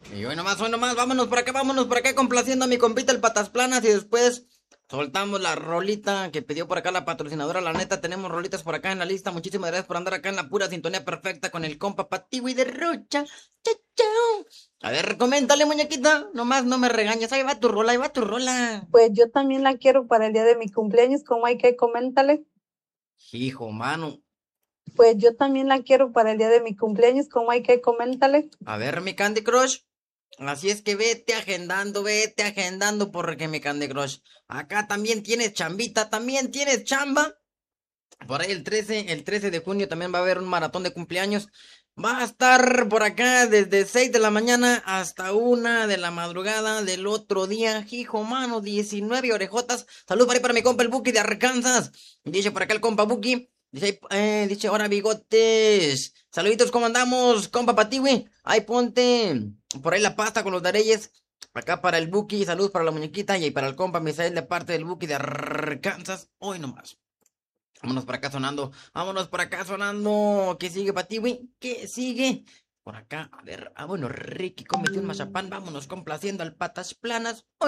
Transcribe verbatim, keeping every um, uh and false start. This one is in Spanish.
Y hoy nomás, hoy nomás, vámonos por acá, vámonos por acá complaciendo a mi compita el Patas Planas y después soltamos la rolita que pidió por acá la patrocinadora. La neta, tenemos rolitas por acá en la lista. Muchísimas gracias por andar acá en la pura sintonía perfecta con el compa Patiwi de Rocha. Chao, chao. A ver, coméntale, muñequita. Nomás no me regañes. Ahí va tu rola, ahí va tu rola. Pues yo también la quiero para el día de mi cumpleaños, como hay que coméntale. Hijo, mano. Pues yo también la quiero para el día de mi cumpleaños, como hay que coméntale. A ver, mi Candy Crush. Así es que vete agendando, vete agendando porque mi Candy Crush. Acá también tienes chambita, también tienes chamba. Por ahí el trece, el trece de junio también va a haber un maratón de cumpleaños. Va a estar por acá desde seis de la mañana hasta una de la madrugada del otro día. Hijo, mano, diecinueve orejotas. Salud para ahí para mi compa el Buki de Arkansas. Dice por acá el compa Buki. Dice, eh, dice, ahora bigotes. Saluditos, ¿cómo andamos? Compa Patiwi. Ahí ponte por ahí la pasta con los dareyes. Acá para el Buki, salud para la muñequita y para el compa Misael de parte del Buki de Arkansas. Hoy nomás. Vámonos por acá sonando. Vámonos por acá sonando. ¿Qué sigue para ti, güey? ¿Qué sigue? Por acá. A ver. Ah, bueno, Ricky, cómete un mazapán. Vámonos complaciendo al patas planas.